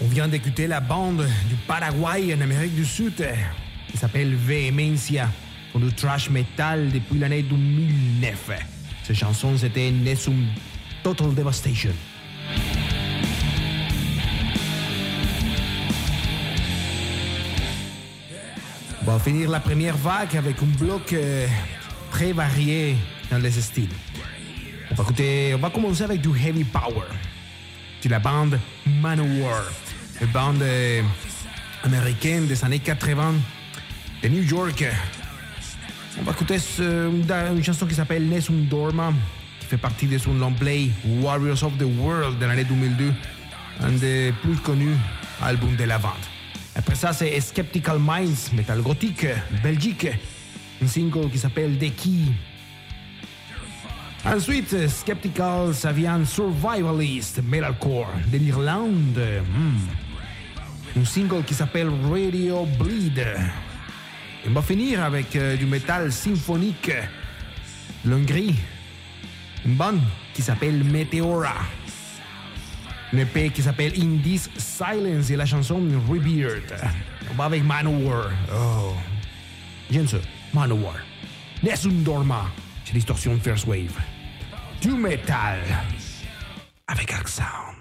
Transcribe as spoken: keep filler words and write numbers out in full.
vient d'écouter la bande du Paraguay en Amérique du Sud qui s'appelle Vehemencia, font du thrash metal depuis l'année deux mille neuf. Cette chanson, c'était Nesum Total Devastation. On va finir la première vague avec un bloc euh, très varié dans les styles. On va, écouter, on va commencer avec du heavy power, de la bande Manowar, une bande euh, américaine des années quatre-vingts de New York. On va écouter ce, une, une chanson qui s'appelle Nessun Dorma, qui fait partie de son long play Warriors of the World de l'année deux mille deux, un des plus connus albums de la bande. Après ça, c'est Skeptical Minds, metal gothique, Belgique, un single qui s'appelle The Key. Ensuite, Skeptical, ça vient Survivalist, metalcore, de l'Irlande. Mm. Un single qui s'appelle Radio Bleed. Et on va finir avec euh, du métal symphonique de l'Hongrie. Une bande qui s'appelle Meteora. Une E P qui s'appelle In This Silence et la chanson Rebirth. On va avec Manowar. Oh, j'aime ça. Manowar. Nessun Dorma. C'est Distortion First Wave. Du métal. Avec Arc Sound.